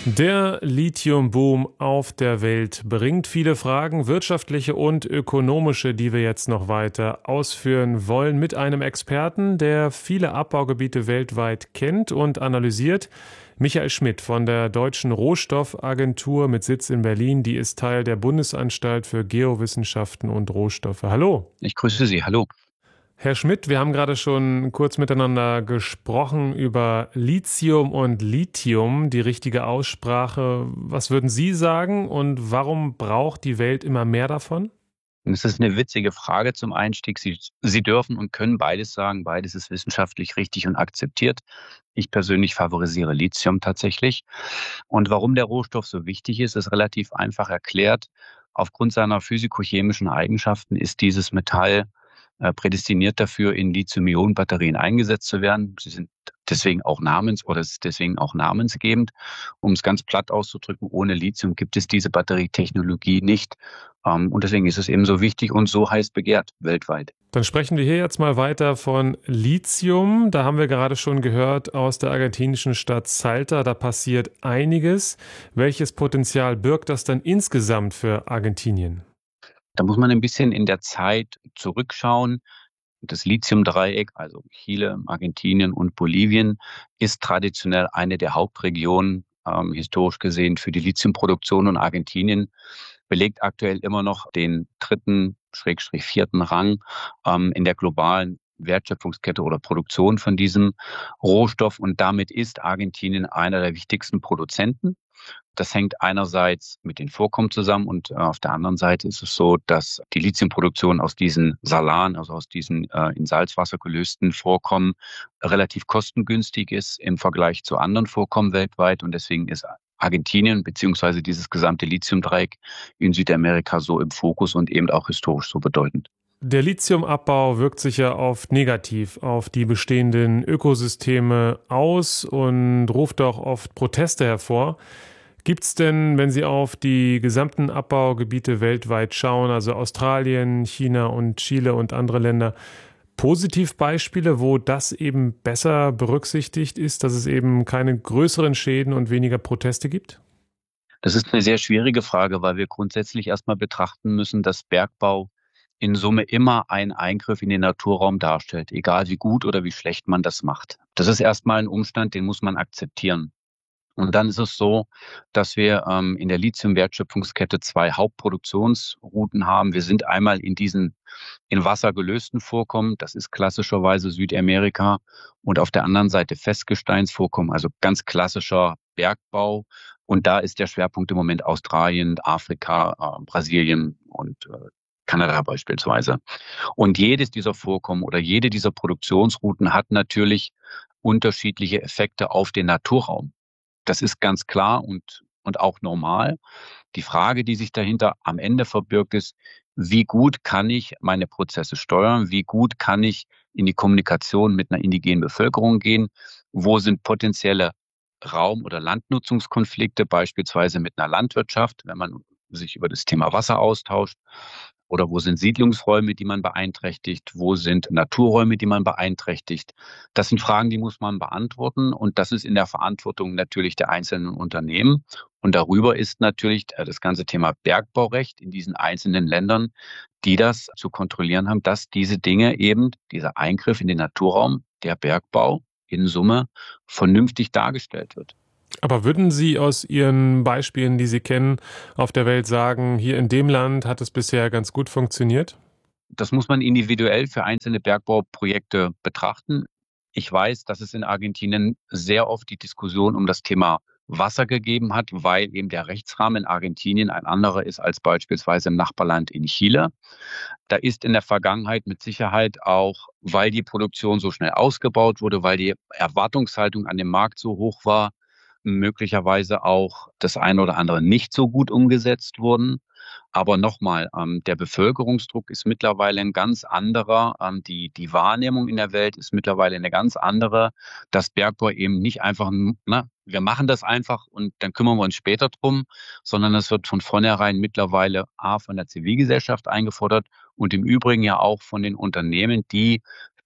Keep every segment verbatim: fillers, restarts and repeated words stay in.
Der Lithiumboom auf der Welt bringt viele Fragen, wirtschaftliche und ökonomische, die wir jetzt noch weiter ausführen wollen, mit einem Experten, der viele Abbaugebiete weltweit kennt und analysiert. Michael Schmidt von der Deutschen Rohstoffagentur mit Sitz in Berlin, die ist Teil der Bundesanstalt für Geowissenschaften und Rohstoffe. Hallo. Ich grüße Sie, hallo. Herr Schmidt, wir haben gerade schon kurz miteinander gesprochen über Lithium und Lithium, die richtige Aussprache. Was würden Sie sagen und warum braucht die Welt immer mehr davon? Das ist eine witzige Frage zum Einstieg. Sie, Sie dürfen und können beides sagen. Beides ist wissenschaftlich richtig und akzeptiert. Ich persönlich favorisiere Lithium tatsächlich. Und warum der Rohstoff so wichtig ist, ist relativ einfach erklärt. Aufgrund seiner physikochemischen Eigenschaften ist dieses Metall prädestiniert dafür, in Lithium-Ionen-Batterien eingesetzt zu werden. Sie sind deswegen auch namens oder ist deswegen auch namensgebend. Um es ganz platt auszudrücken, ohne Lithium gibt es diese Batterietechnologie nicht. Und deswegen ist es eben so wichtig und so heiß begehrt weltweit. Dann sprechen wir hier jetzt mal weiter von Lithium. Da haben wir gerade schon gehört aus der argentinischen Stadt Salta, da passiert einiges. Welches Potenzial birgt das dann insgesamt für Argentinien? Da muss man ein bisschen in der Zeit zurückschauen. Das Lithiumdreieck, also Chile, Argentinien und Bolivien, ist traditionell eine der Hauptregionen, ähm, historisch gesehen, für die Lithiumproduktion. Und Argentinien belegt aktuell immer noch den dritten, Schrägstrich vierten Rang ähm, in der globalen Wertschöpfungskette oder Produktion von diesem Rohstoff. Und damit ist Argentinien einer der wichtigsten Produzenten. Das hängt einerseits mit den Vorkommen zusammen und äh, auf der anderen Seite ist es so, dass die Lithiumproduktion aus diesen Salaren, also aus diesen äh, in Salzwasser gelösten Vorkommen, relativ kostengünstig ist im Vergleich zu anderen Vorkommen weltweit. Und deswegen ist Argentinien beziehungsweise dieses gesamte Lithiumdreieck in Südamerika so im Fokus und eben auch historisch so bedeutend. Der Lithiumabbau wirkt sich ja oft negativ auf die bestehenden Ökosysteme aus und ruft auch oft Proteste hervor. Gibt es denn, wenn Sie auf die gesamten Abbaugebiete weltweit schauen, also Australien, China und Chile und andere Länder, Positivbeispiele, wo das eben besser berücksichtigt ist, dass es eben keine größeren Schäden und weniger Proteste gibt? Das ist eine sehr schwierige Frage, weil wir grundsätzlich erstmal betrachten müssen, dass Bergbau in Summe immer einen Eingriff in den Naturraum darstellt, egal wie gut oder wie schlecht man das macht. Das ist erstmal ein Umstand, den muss man akzeptieren. Und dann ist es so, dass wir ähm, in der Lithium-Wertschöpfungskette zwei Hauptproduktionsrouten haben. Wir sind einmal in diesen in Wasser gelösten Vorkommen, das ist klassischerweise Südamerika, und auf der anderen Seite Festgesteinsvorkommen, also ganz klassischer Bergbau. Und da ist der Schwerpunkt im Moment Australien, Afrika, äh, Brasilien und äh, Kanada beispielsweise. Und jedes dieser Vorkommen oder jede dieser Produktionsrouten hat natürlich unterschiedliche Effekte auf den Naturraum. Das ist ganz klar und, und auch normal. Die Frage, die sich dahinter am Ende verbirgt, ist, wie gut kann ich meine Prozesse steuern? Wie gut kann ich in die Kommunikation mit einer indigenen Bevölkerung gehen? Wo sind potenzielle Raum- oder Landnutzungskonflikte, beispielsweise mit einer Landwirtschaft, wenn man sich über das Thema Wasser austauscht? Oder wo sind Siedlungsräume, die man beeinträchtigt? Wo sind Naturräume, die man beeinträchtigt? Das sind Fragen, die muss man beantworten. Und das ist in der Verantwortung natürlich der einzelnen Unternehmen. Und darüber ist natürlich das ganze Thema Bergbaurecht in diesen einzelnen Ländern, die das zu kontrollieren haben, dass diese Dinge eben, dieser Eingriff in den Naturraum, der Bergbau in Summe vernünftig dargestellt wird. Aber würden Sie aus Ihren Beispielen, die Sie kennen, auf der Welt sagen, hier in dem Land hat es bisher ganz gut funktioniert? Das muss man individuell für einzelne Bergbauprojekte betrachten. Ich weiß, dass es in Argentinien sehr oft die Diskussion um das Thema Wasser gegeben hat, weil eben der Rechtsrahmen in Argentinien ein anderer ist als beispielsweise im Nachbarland in Chile. Da ist in der Vergangenheit mit Sicherheit auch, weil die Produktion so schnell ausgebaut wurde, weil die Erwartungshaltung an dem Markt so hoch war, möglicherweise auch das eine oder andere nicht so gut umgesetzt wurden. Aber nochmal, ähm, der Bevölkerungsdruck ist mittlerweile ein ganz anderer. Ähm, die, die Wahrnehmung in der Welt ist mittlerweile eine ganz andere. Dass Bergbau eben nicht einfach, na, wir machen das einfach und dann kümmern wir uns später drum, sondern es wird von vornherein mittlerweile A, von der Zivilgesellschaft eingefordert und im Übrigen ja auch von den Unternehmen, die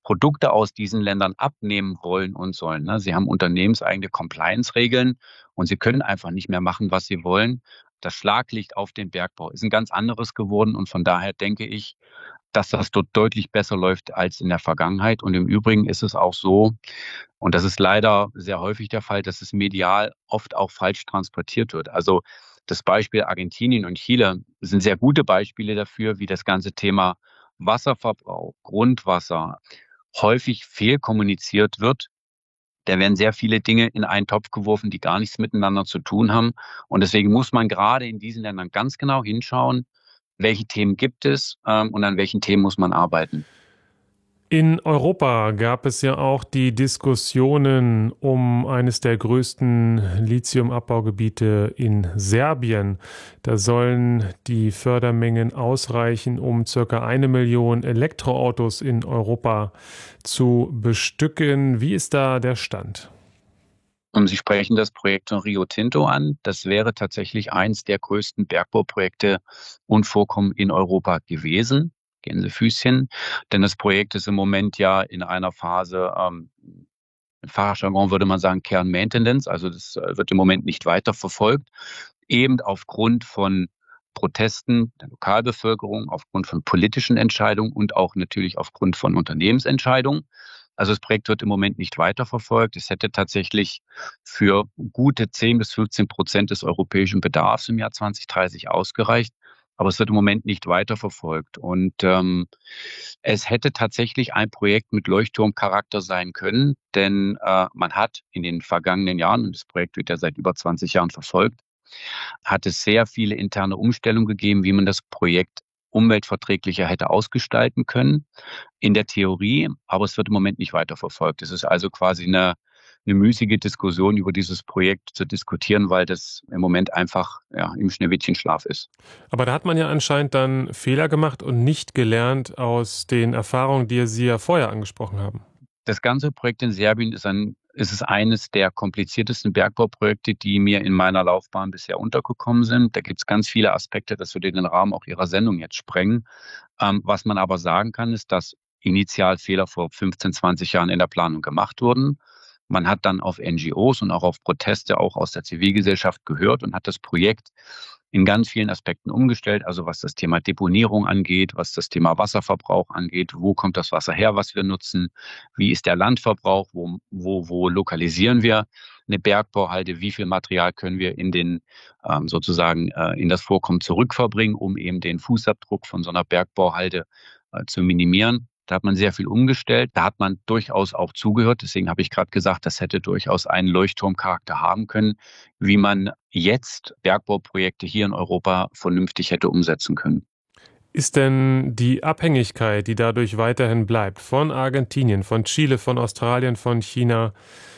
Produkte aus diesen Ländern abnehmen wollen und sollen. Ne? Sie haben unternehmenseigene Compliance-Regeln und sie können einfach nicht mehr machen, was sie wollen. Das Schlaglicht auf den Bergbau ist ein ganz anderes geworden und von daher denke ich, dass das dort deutlich besser läuft als in der Vergangenheit. Und im Übrigen ist es auch so, und das ist leider sehr häufig der Fall, dass es medial oft auch falsch transportiert wird. Also das Beispiel Argentinien und Chile sind sehr gute Beispiele dafür, wie das ganze Thema Wasserverbrauch, Grundwasser häufig fehlkommuniziert wird. Da werden sehr viele Dinge in einen Topf geworfen, die gar nichts miteinander zu tun haben. Und deswegen muss man gerade in diesen Ländern ganz genau hinschauen, welche Themen gibt es ähm, und an welchen Themen muss man arbeiten. In Europa gab es ja auch die Diskussionen um eines der größten Lithiumabbaugebiete in Serbien. Da sollen die Fördermengen ausreichen, um circa eine Million Elektroautos in Europa zu bestücken. Wie ist da der Stand? Und Sie sprechen das Projekt von Rio Tinto an. Das wäre tatsächlich eins der größten Bergbauprojekte und Vorkommen in Europa gewesen. Gänsefüßchen. Denn das Projekt ist im Moment ja in einer Phase, ähm, in Fachjargon würde man sagen, Kernmaintenance. Also das wird im Moment nicht weiter verfolgt. Eben aufgrund von Protesten der Lokalbevölkerung, aufgrund von politischen Entscheidungen und auch natürlich aufgrund von Unternehmensentscheidungen. Also das Projekt wird im Moment nicht weiterverfolgt. Es hätte tatsächlich für gute zehn bis fünfzehn Prozent des europäischen Bedarfs im Jahr zwanzig dreißig ausgereicht. Aber es wird im Moment nicht weiterverfolgt. Und ähm, es hätte tatsächlich ein Projekt mit Leuchtturmcharakter sein können, denn äh, man hat in den vergangenen Jahren, und das Projekt wird ja seit über zwanzig Jahren verfolgt, hat es sehr viele interne Umstellungen gegeben, wie man das Projekt umweltverträglicher hätte ausgestalten können in der Theorie, aber es wird im Moment nicht weiterverfolgt. Es ist also quasi eine, eine müßige Diskussion über dieses Projekt zu diskutieren, weil das im Moment einfach ja, im Schneewittchenschlaf ist. Aber da hat man ja anscheinend dann Fehler gemacht und nicht gelernt aus den Erfahrungen, die Sie ja vorher angesprochen haben. Das ganze Projekt in Serbien ist, ein, ist es eines der kompliziertesten Bergbauprojekte, die mir in meiner Laufbahn bisher untergekommen sind. Da gibt es ganz viele Aspekte, das würde den Rahmen auch Ihrer Sendung jetzt sprengen. Ähm, was man aber sagen kann, ist, dass initial Fehler vor fünfzehn, zwanzig Jahren in der Planung gemacht wurden. Man hat dann auf N G Os und auch auf Proteste auch aus der Zivilgesellschaft gehört und hat das Projekt in ganz vielen Aspekten umgestellt, also was das Thema Deponierung angeht, was das Thema Wasserverbrauch angeht, wo kommt das Wasser her, was wir nutzen, wie ist der Landverbrauch, wo, wo, wo lokalisieren wir eine Bergbauhalde, wie viel Material können wir in den ähm, sozusagen äh, in das Vorkommen zurückverbringen, um eben den Fußabdruck von so einer Bergbauhalde äh, zu minimieren. Da hat man sehr viel umgestellt. Da hat man durchaus auch zugehört. Deswegen habe ich gerade gesagt, das hätte durchaus einen Leuchtturmcharakter haben können, wie man jetzt Bergbauprojekte hier in Europa vernünftig hätte umsetzen können. Ist denn die Abhängigkeit, die dadurch weiterhin bleibt, von Argentinien, von Chile, von Australien, von China,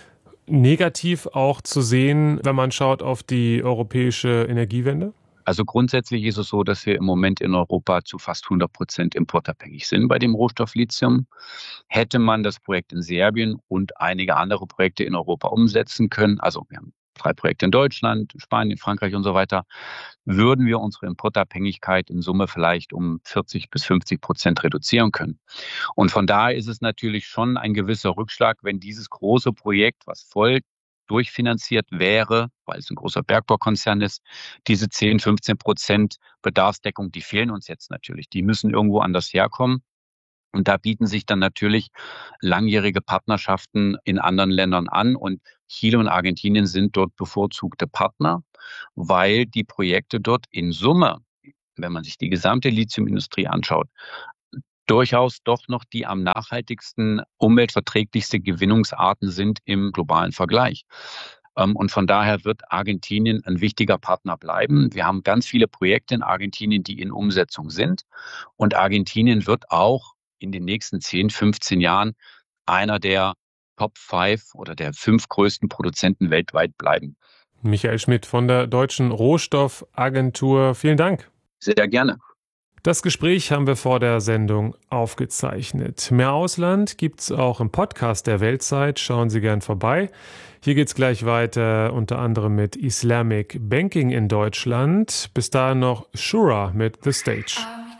negativ auch zu sehen, wenn man schaut auf die europäische Energiewende? Also grundsätzlich ist es so, dass wir im Moment in Europa zu fast hundert Prozent importabhängig sind bei dem Rohstoff Lithium. Hätte man das Projekt in Serbien und einige andere Projekte in Europa umsetzen können, also wir haben drei Projekte in Deutschland, Spanien, Frankreich und so weiter, würden wir unsere Importabhängigkeit in Summe vielleicht um vierzig bis fünfzig Prozent reduzieren können. Und von daher ist es natürlich schon ein gewisser Rückschlag, wenn dieses große Projekt, was voll durchfinanziert wäre, weil es ein großer Bergbaukonzern ist, diese zehn, fünfzehn Prozent Bedarfsdeckung, die fehlen uns jetzt natürlich. Die müssen irgendwo anders herkommen. Und da bieten sich dann natürlich langjährige Partnerschaften in anderen Ländern an. Und Chile und Argentinien sind dort bevorzugte Partner, weil die Projekte dort in Summe, wenn man sich die gesamte Lithiumindustrie anschaut, durchaus doch noch die am nachhaltigsten, umweltverträglichste Gewinnungsarten sind im globalen Vergleich. Und von daher wird Argentinien ein wichtiger Partner bleiben. Wir haben ganz viele Projekte in Argentinien, die in Umsetzung sind. Und Argentinien wird auch in den nächsten zehn, fünfzehn Jahren einer der Top fünf oder der fünf größten Produzenten weltweit bleiben. Michael Schmidt von der Deutschen Rohstoffagentur. Vielen Dank. Sehr gerne. Das Gespräch haben wir vor der Sendung aufgezeichnet. Mehr Ausland gibt's auch im Podcast der Weltzeit. Schauen Sie gern vorbei. Hier geht's gleich weiter, unter anderem mit Islamic Banking in Deutschland. Bis dahin noch Shura mit The Stage.